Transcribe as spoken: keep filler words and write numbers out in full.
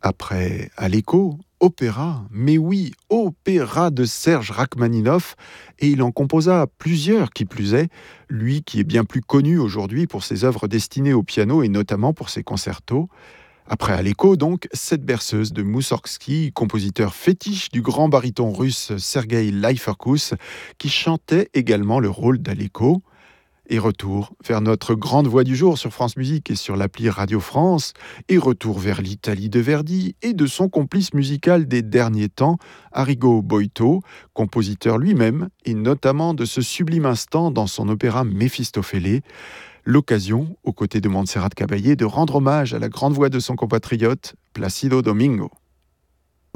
Après Aleko, opéra, mais oui, opéra de Serge Rachmaninoff, et il en composa plusieurs qui plus est, lui qui est bien plus connu aujourd'hui pour ses œuvres destinées au piano et notamment pour ses concertos. Après Aleko, donc, cette berceuse de Moussorgsky, compositeur fétiche du grand baryton russe Sergei Leiferkus, qui chantait également le rôle d'Aleko. Et retour vers notre grande voix du jour sur France Musique et sur l'appli Radio France, et retour vers l'Italie de Verdi et de son complice musical des derniers temps, Arrigo Boito, compositeur lui-même, et notamment de ce sublime instant dans son opéra Méphistophélès, l'occasion, aux côtés de Montserrat Caballé, de rendre hommage à la grande voix de son compatriote, Placido Domingo.